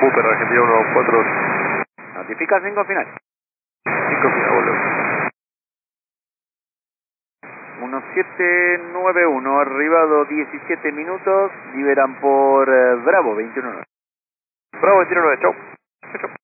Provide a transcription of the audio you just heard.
Cooper, Argentina 1-4. Notifica 5 final. 5 final, boludo. 1791, arribado 17 minutos, liberan por Bravo 21. Bravo 29, chau. Chau.